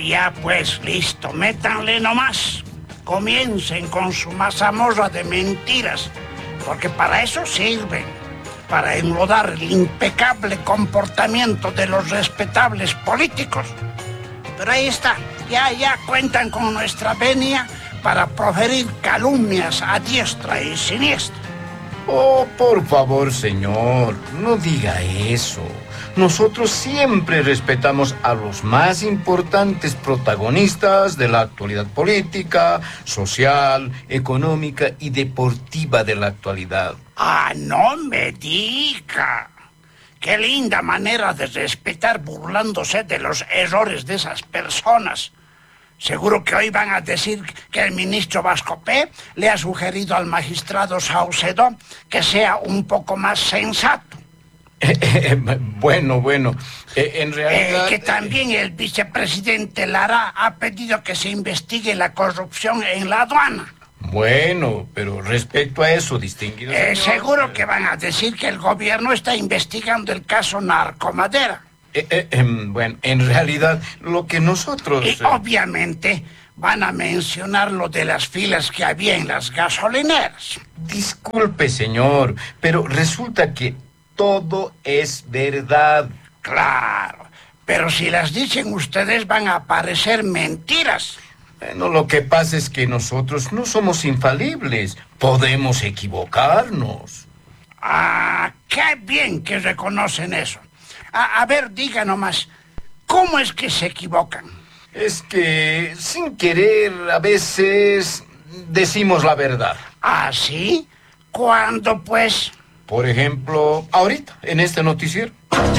Ya pues, listo, métanle nomás. Comiencen con su mazamorra de mentiras, porque para eso sirven, para enlodar el impecable comportamiento de los respetables políticos. Pero ahí está, ya cuentan con nuestra venia para proferir calumnias a diestra y siniestra. Oh, por favor, señor, no diga eso. Nosotros siempre respetamos a los más importantes protagonistas de la actualidad política, social, económica y deportiva de la actualidad. Ah, no me diga. Qué linda manera de respetar burlándose de los errores de esas personas. Seguro que hoy van a decir que el ministro Vascopé le ha sugerido al magistrado Saucedo que sea un poco más sensato. Bueno, en realidad... Que también el vicepresidente Lara ha pedido que se investigue la corrupción en la aduana. Bueno, pero respecto a eso, distinguido señor... Seguro que van a decir que el gobierno está investigando el caso Narcomadera. Bueno, en realidad, lo que nosotros... Y obviamente van a mencionar lo de las filas que había en las gasolineras. Disculpe, señor, pero resulta que todo es verdad. Claro, pero si las dicen ustedes van a parecer mentiras. Bueno, lo que pasa es que nosotros no somos infalibles. Podemos equivocarnos. Ah, qué bien que reconocen eso. A ver, diga nomás, ¿cómo es que se equivocan? Es que, sin querer, a veces decimos la verdad. ¿Ah, sí? ¿Cuándo, pues? Por ejemplo, ahorita, en este noticiero.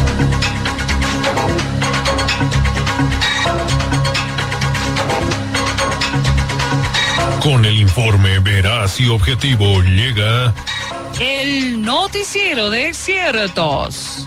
Con el informe veraz y objetivo llega... El noticiero de ciertos.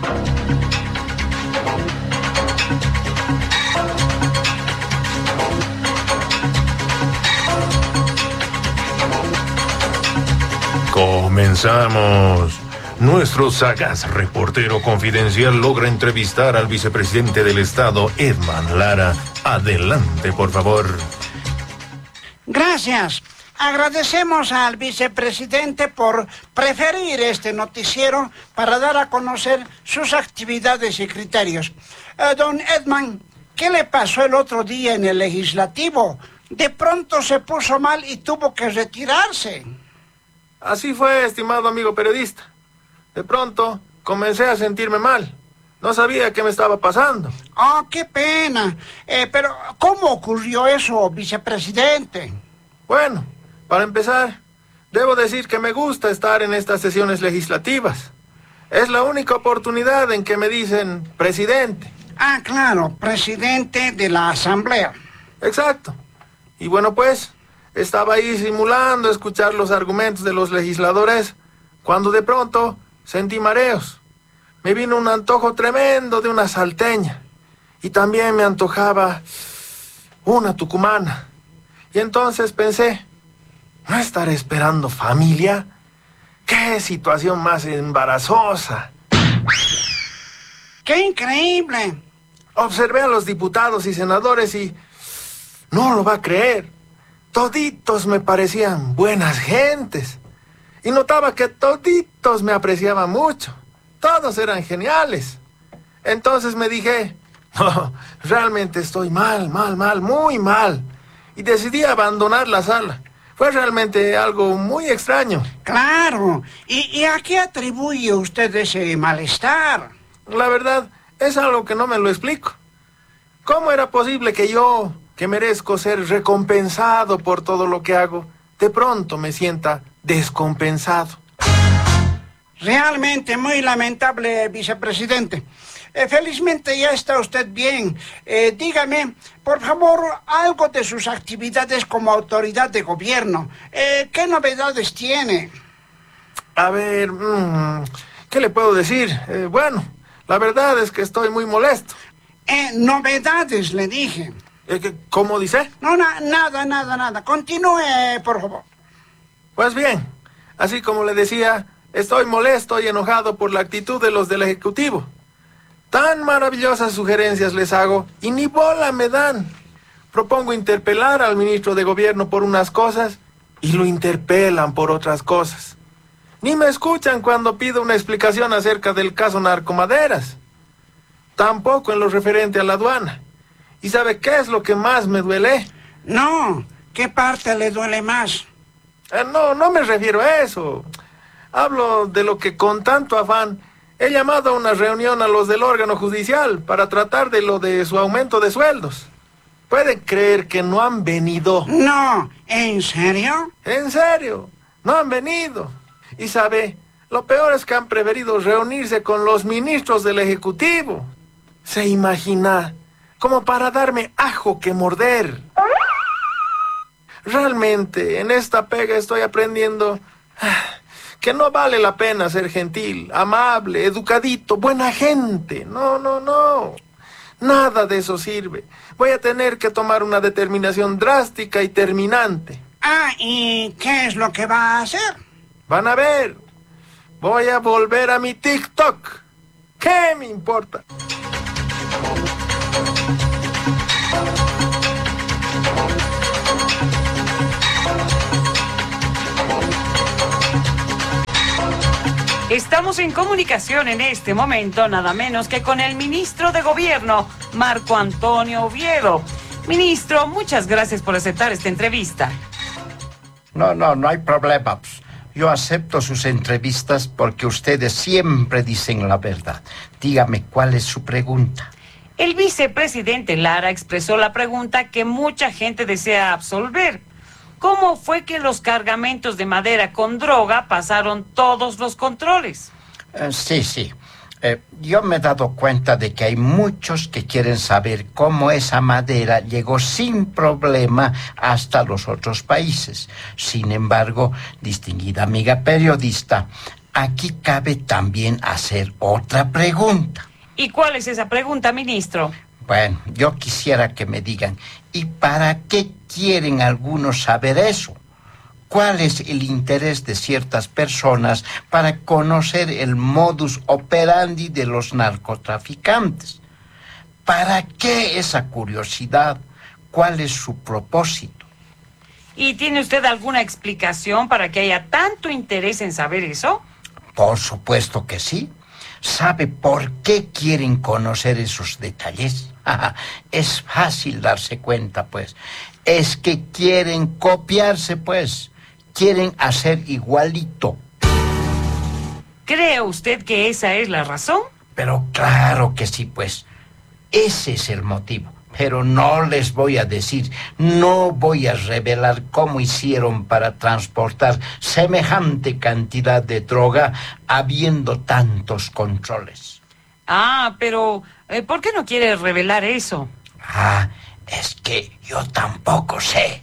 Comenzamos. Nuestro sagaz reportero confidencial logra entrevistar al vicepresidente del Estado, Edman Lara. Adelante, por favor. Gracias. Agradecemos al vicepresidente por preferir este noticiero para dar a conocer sus actividades y criterios. Don Edman, ¿qué le pasó el otro día en el legislativo? De pronto se puso mal y tuvo que retirarse. Así fue, estimado amigo periodista. De pronto comencé a sentirme mal. No sabía qué me estaba pasando. Oh, qué pena. Pero, ¿cómo ocurrió eso, vicepresidente? Bueno, para empezar, debo decir que me gusta estar en estas sesiones legislativas. Es la única oportunidad en que me dicen presidente. Ah, claro, presidente de la Asamblea. Exacto. Y bueno, pues, estaba ahí simulando escuchar los argumentos de los legisladores, cuando de pronto sentí mareos. Me vino un antojo tremendo de una salteña. Y también me antojaba una tucumana. Y entonces pensé, ¿no estaré esperando familia? ¡Qué situación más embarazosa! ¡Qué increíble! Observé a los diputados y senadores y... no lo va a creer. Toditos me parecían buenas gentes. Y notaba que toditos me apreciaban mucho. Todos eran geniales. Entonces me dije, no, realmente estoy mal, muy mal. Y decidí abandonar la sala. Fue realmente algo muy extraño. Claro. ¿Y a qué atribuye usted ese malestar? La verdad, es algo que no me lo explico. ¿Cómo era posible que yo, que merezco ser recompensado por todo lo que hago, de pronto me sienta descompensado? Realmente muy lamentable, vicepresidente. Felizmente ya está usted bien. Dígame, por favor, algo de sus actividades como autoridad de gobierno. ¿Qué novedades tiene? A ver, ¿qué le puedo decir? Bueno, la verdad es que estoy muy molesto. Novedades, le dije. ¿Cómo dice? No, nada. Continúe, por favor. Pues bien, así como le decía, estoy molesto y enojado por la actitud de los del Ejecutivo. Tan maravillosas sugerencias les hago y ni bola me dan. propongo interpelar al ministro de Gobierno por unas cosas y lo interpelan por otras cosas. Ni me escuchan cuando pido una explicación acerca del caso Narcomaderas. Tampoco en lo referente a la aduana. ¿Y sabe qué es lo que más me duele? No, ¿qué parte le duele más? No me refiero a eso. Hablo de lo que con tanto afán he llamado a una reunión a los del órgano judicial para tratar de lo de su aumento de sueldos. ¿Pueden creer que no han venido? No, ¿en serio? En serio, no han venido. Y sabe, lo peor es que han preferido reunirse con los ministros del Ejecutivo. ¿Se imagina? Como para darme ajo que morder. Realmente, en esta pega estoy aprendiendo que no vale la pena ser gentil, amable, educadito, buena gente. No. Nada de eso sirve. Voy a tener que tomar una determinación drástica y terminante. Ah, ¿y qué es lo que va a hacer? Van a ver. Voy a volver a mi TikTok. ¿Qué me importa? Estamos en comunicación en este momento, nada menos que con el ministro de Gobierno, Marco Antonio Oviedo. Ministro, muchas gracias por aceptar esta entrevista. No hay problema. Yo acepto sus entrevistas porque ustedes siempre dicen la verdad. Dígame, ¿cuál es su pregunta? El vicepresidente Lara expresó la pregunta que mucha gente desea absolver. ¿Cómo fue que los cargamentos de madera con droga pasaron todos los controles? Sí. Yo me he dado cuenta de que hay muchos que quieren saber cómo esa madera llegó sin problema hasta los otros países. Sin embargo, distinguida amiga periodista, aquí cabe también hacer otra pregunta. ¿Y cuál es esa pregunta, ministro? Bueno, yo quisiera que me digan, ¿y para qué quieren algunos saber eso? ¿Cuál es el interés de ciertas personas para conocer el modus operandi de los narcotraficantes? ¿Para qué esa curiosidad? ¿Cuál es su propósito? ¿Y tiene usted alguna explicación para que haya tanto interés en saber eso? Por supuesto que sí. ¿Sabe por qué quieren conocer esos detalles? Es fácil darse cuenta, pues. Es que quieren copiarse, pues. Quieren hacer igualito. ¿Cree usted que esa es la razón? Pero claro que sí, pues. Ese es el motivo. Pero no les voy a decir, no voy a revelar cómo hicieron para transportar semejante cantidad de droga habiendo tantos controles. Pero ¿por qué no quiere revelar eso? Es que yo tampoco sé.